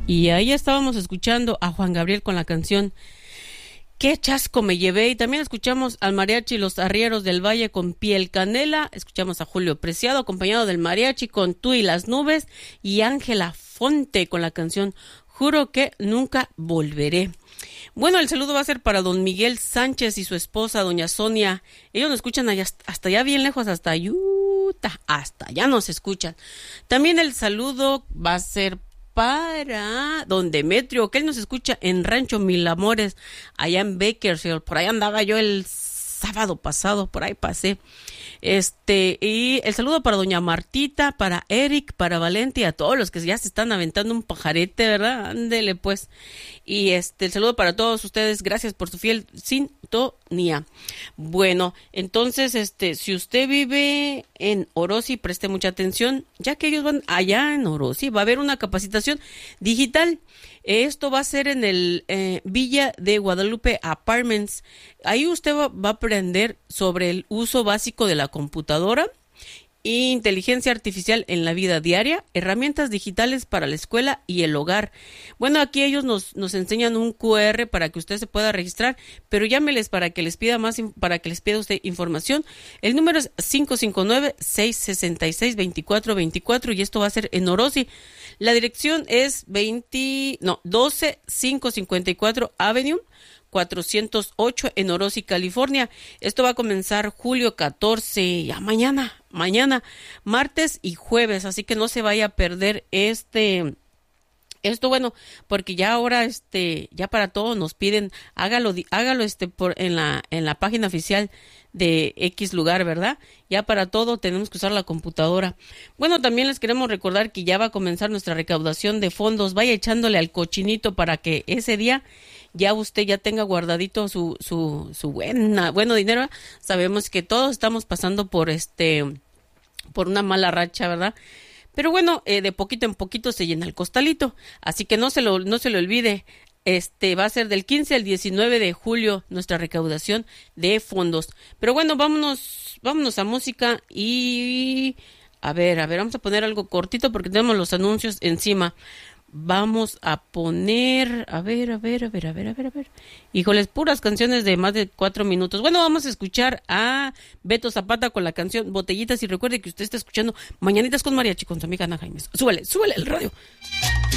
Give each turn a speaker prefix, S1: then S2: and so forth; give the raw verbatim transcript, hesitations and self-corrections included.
S1: Y ahí estábamos escuchando a Juan Gabriel con la canción Qué chasco me llevé. Y también escuchamos al mariachi Los Arrieros del Valle con Piel Canela. Escuchamos a Julio Preciado acompañado del mariachi con Tú y las Nubes. Y Ángela Fonte con la canción Juro que nunca volveré. Bueno, el saludo va a ser para don Miguel Sánchez y su esposa, doña Sonia. Ellos nos escuchan allá, hasta allá bien lejos, hasta Utah. Hasta allá nos escuchan. También el saludo va a ser para don Demetrio, que él nos escucha en Rancho Mil Amores, allá en Bakersfield. Por ahí andaba yo el sábado pasado, por ahí pasé. Este, y el saludo para doña Martita, para Eric, para Valente y a todos los que ya se están aventando un pajarete, ¿verdad? Ándele pues. Y este, el saludo para todos ustedes, gracias por su fiel sintonía. Bueno, entonces, este, si usted vive en Orosi, preste mucha atención, ya que ellos van allá en Orosi, va a haber una capacitación digital. Esto va a ser en el eh, Villa de Guadalupe Apartments. Ahí usted va, va a aprender sobre el uso básico de la computadora, inteligencia artificial en la vida diaria, herramientas digitales para la escuela y el hogar. Bueno, aquí ellos nos, nos enseñan un cu erre para que usted se pueda registrar, pero llámeles para que les pida más, para que les pida usted información. El número es cinco cinco nueve, seis seis seis, dos cuatro dos cuatro y esto va a ser en Orosi. La dirección es veinte, no, doce mil quinientos cincuenta y cuatro Avenue, cuatrocientos ocho en Orosi, California. Esto va a comenzar julio catorce, ya mañana, mañana, martes y jueves, así que no se vaya a perder este, esto, bueno, porque ya ahora, este, ya para todo nos piden, hágalo, hágalo, este, por, en la, en la página oficial de X lugar, ¿verdad? Ya para todo tenemos que usar la computadora. Bueno, también les queremos recordar que ya va a comenzar nuestra recaudación de fondos. Vaya echándole al cochinito para que ese día ya usted ya tenga guardadito su su su buena bueno dinero. Sabemos que todos estamos pasando por este por una mala racha, ¿verdad? Pero bueno, eh, de poquito en poquito se llena el costalito, así que no se lo no se lo olvide. Este va a ser del quince al diecinueve de julio nuestra recaudación de fondos. Pero bueno, vámonos, vámonos a música y a ver, a ver, vamos a poner algo cortito porque tenemos los anuncios encima. Vamos a poner, a ver, a ver, a ver, a ver, a ver, a ver. Híjoles, puras canciones de más de cuatro minutos. Bueno, vamos a escuchar a Beto Zapata con la canción Botellitas y recuerde que usted está escuchando Mañanitas con Mariachi con su amiga Ana Jaimes. Súbele, súbele el radio.